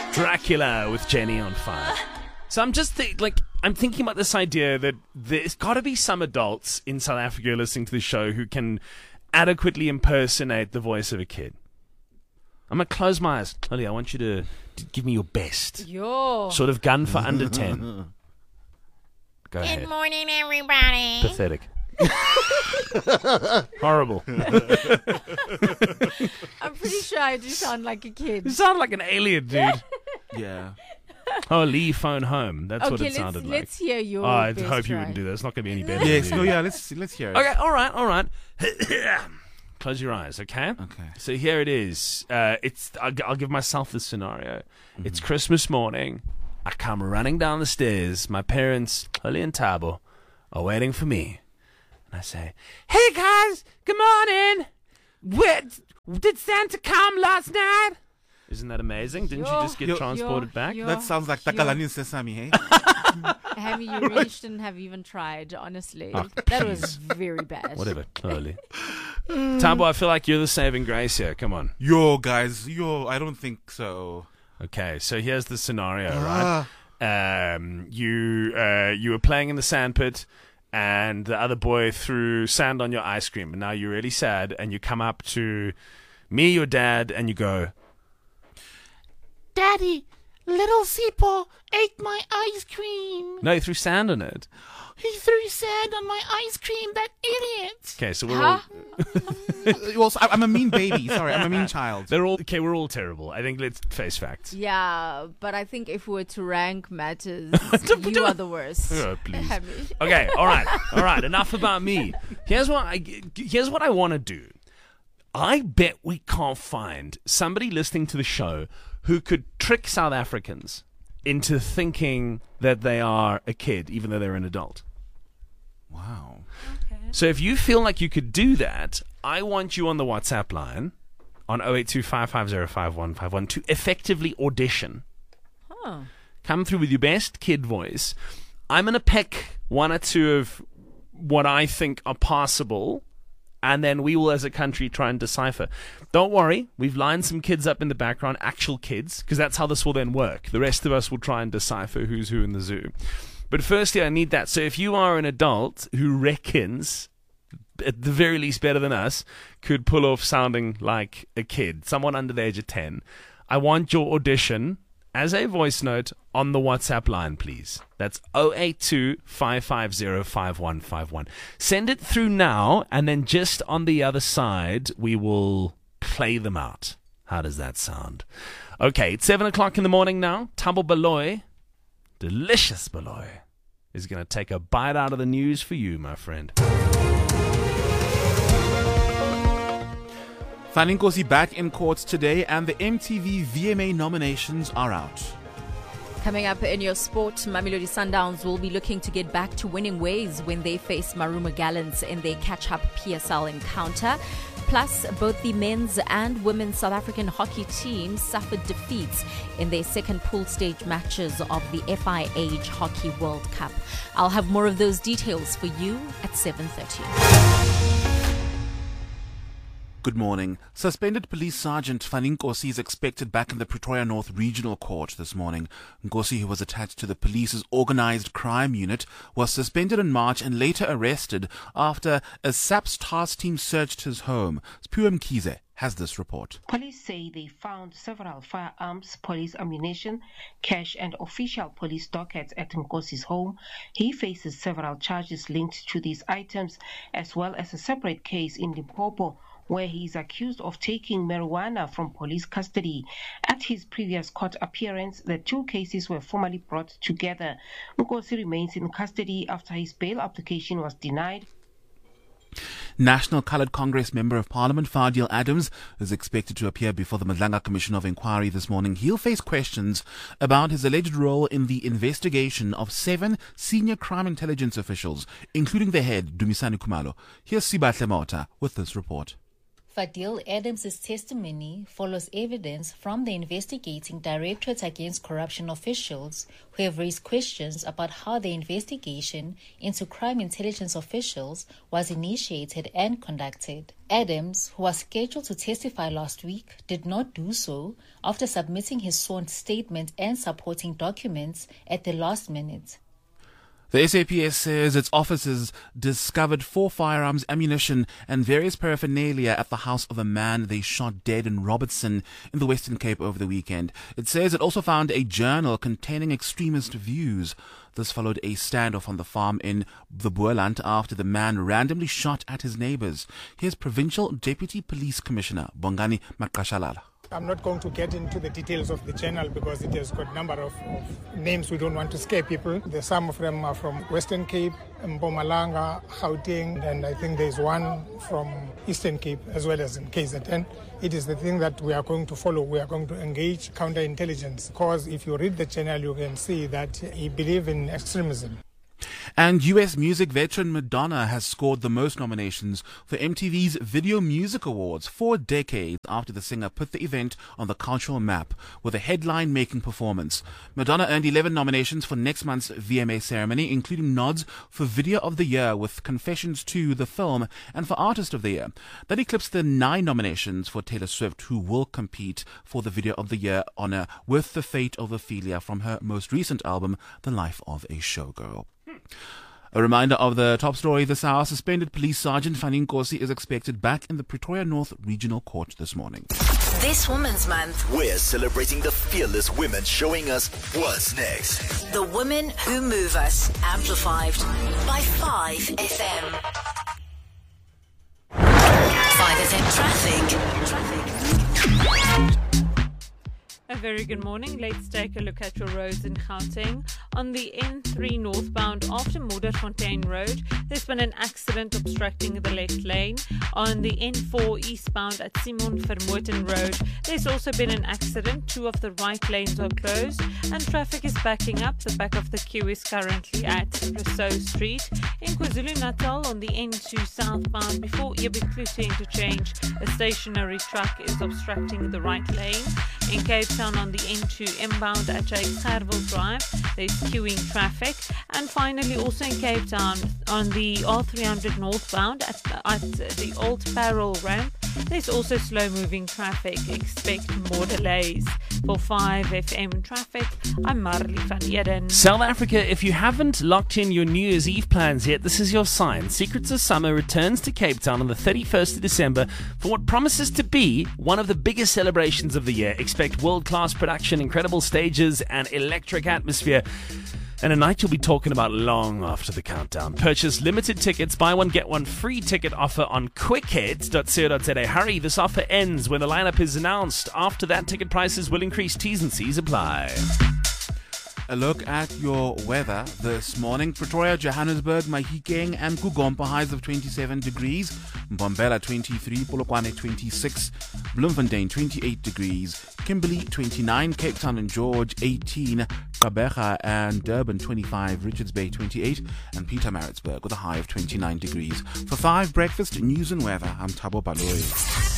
Dracula with Jenny on Fire. So I'm just I'm thinking about this idea that there's got to be some adults in South Africa listening to the show who can adequately impersonate the voice of a kid. I'm going to close my eyes. Lily, I want you to give me your best. Sort of gun for under 10. Go ahead. Good morning, everybody. Pathetic. Horrible. I'm pretty sure I do sound like a kid. You sound like an alien, dude. Yeah. Oh, Lee, phone home. That's what it sounded like. Let's hear your I best hope you try. wouldn't do that. It's not going to be any better. Yes. No. Yeah. Let's hear it. Okay. All right. Close your eyes, okay? Okay. So here it is. I'll give myself this scenario. Mm-hmm. It's Christmas morning. I come running down the stairs. My parents, Holly and Tabo, are waiting for me. And I say, "Hey guys, good morning. Did Santa come last night?" Isn't that amazing? Didn't you just get transported back? That sounds like Takalani Sesame, hey? Have you reached and have even tried, honestly? Oh, that was very bad. Whatever, Holly. Tabo, I feel like you're the saving grace here. Come on. Guys, I don't think so. Okay, so here's the scenario, right? You were playing in the sandpit, and the other boy threw sand on your ice cream, and now you're really sad, and you come up to me, your dad, and you go, Daddy, little Sipo ate my ice cream. "No, you threw sand on it." He threw sand on my ice cream, that idiot. Okay, so we're all... Well, I'm a mean baby. Sorry, I'm a mean child. We're all terrible. I think let's face facts. Yeah, but I think if we were to rank matters, you are the worst. Oh, please. Hammy. Okay, all right. Enough about me. Here's what I want to do. I bet we can't find somebody listening to the show who could trick South Africans into thinking that they are a kid, even though they're an adult. Wow. Okay. So if you feel like you could do that, I want you on the WhatsApp line on 082-550-5151 to effectively audition. Huh. Come through with your best kid voice. I'm going to pick one or two of what I think are passable, and then we will, as a country, try and decipher. Don't worry, we've lined some kids up in the background, actual kids, because that's how this will then work. The rest of us will try and decipher who's who in the zoo. But firstly, I need that. So if you are an adult who reckons, at the very least better than us, could pull off sounding like a kid, someone under the age of 10, I want your audition as a voice note on the WhatsApp line, please. That's 082-550-5151. Send it through now, and then just on the other side, we will play them out. How does that sound? Okay, it's 7 o'clock in the morning now. Thabo Baloyi, delicious Baloyi, is going to take a bite out of the news for you, my friend. Fanny Nkosi back in court today, and the MTV VMA nominations are out. Coming up in your sport, Mamelodi Sundowns will be looking to get back to winning ways when they face Maruma Gallants in their catch-up PSL encounter. Plus, both the men's and women's South African hockey teams suffered defeats in their second pool stage matches of the FIH Hockey World Cup. I'll have more of those details for you at 7:30. Good morning. Suspended Police Sergeant Fanny Nkosi is expected back in the Pretoria North Regional Court this morning. Nkosi, who was attached to the police's organised crime unit, was suspended in March and later arrested after a SAPS task team searched his home. Spuem Kize has this report. Police say they found several firearms, police ammunition, cash and official police dockets at Nkosi's home. He faces several charges linked to these items, as well as a separate case in Limpopo, where he is accused of taking marijuana from police custody. At his previous court appearance, the two cases were formally brought together. Nkosi remains in custody after his bail application was denied. National Coloured Congress Member of Parliament Fadil Adams is expected to appear before the Madlanga Commission of Inquiry this morning. He'll face questions about his alleged role in the investigation of 7 senior crime intelligence officials, including the head, Dumisani Khumalo. Here's Sibahle Mota with this report. Fadil Adams' testimony follows evidence from the investigating Directorate Against Corruption officials who have raised questions about how the investigation into crime intelligence officials was initiated and conducted. Adams, who was scheduled to testify last week, did not do so after submitting his sworn statement and supporting documents at the last minute. The SAPS says its officers discovered 4 firearms, ammunition and various paraphernalia at the house of a man they shot dead in Robertson in the Western Cape over the weekend. It says it also found a journal containing extremist views. This followed a standoff on the farm in the Boerland after the man randomly shot at his neighbors. Here's Provincial Deputy Police Commissioner Bongani Maqashalala. I'm not going to get into the details of the journal because it has got a number of names. We don't want to scare people. Some of them are from Western Cape, Mpumalanga, Gauteng, and I think there's one from Eastern Cape as well as in KZN. It is the thing that we are going to follow. We are going to engage counterintelligence because if you read the journal, you can see that he believes in extremism. And US music veteran Madonna has scored the most nominations for MTV's Video Music Awards 4 decades after the singer put the event on the cultural map with a headline-making performance. Madonna earned 11 nominations for next month's VMA ceremony, including nods for Video of the Year with Confessions 2, the film, and for Artist of the Year. That eclipsed the 9 nominations for Taylor Swift, who will compete for the Video of the Year honor with The Fate of Ophelia from her most recent album, The Life of a Showgirl. A reminder of the top story this hour. Suspended Police Sergeant Fanny Nkosi is expected back in the Pretoria North Regional Court this morning. This Women's Month, we're celebrating the fearless women showing us what's next. The women who move us, amplified by 5FM. 5FM Traffic. A very good morning. Let's take a look at your roads in Gauteng. On the N3 northbound after Modderfontein Road, there's been an accident obstructing the left lane. On the N4 eastbound at Simon Vermoeten Road, there's also been an accident. 2 of the right lanes are closed and traffic is backing up. The back of the queue is currently at Rousseau Street. In KwaZulu-Natal on the N2 southbound before Ebiklutu interchange, a stationary truck is obstructing the right lane. In Cape Town on the N2 inbound at Jake Carville Drive, there's queuing traffic. And finally also in Cape Town on the R300 northbound at the Old Parel ramp, there's also slow moving traffic. Expect more delays. For 5FM Traffic, I'm Marley van Eden. South Africa, if you haven't locked in your New Year's Eve plans yet, this is your sign. Secrets of Summer returns to Cape Town on the 31st of December for what promises to be one of the biggest celebrations of the year. Expect world-class production, incredible stages, and electric atmosphere. And a night you'll be talking about long after the countdown. Purchase limited tickets, buy one, get one free ticket offer on quickheads.co.za. Hurry, this offer ends when the lineup is announced. After that, ticket prices will increase. T's and C's apply. A look at your weather this morning. Pretoria, Johannesburg, Mahikeng and Kugompa highs of 27 degrees. Mbombela 23, Polokwane 26, Bloemfontein 28 degrees, Kimberley 29, Cape Town and George 18, Gqeberha and Durban 25, Richards Bay 28 and Pietermaritzburg with a high of 29 degrees. For 5 Breakfast News and Weather, I'm Thabo Baloyi.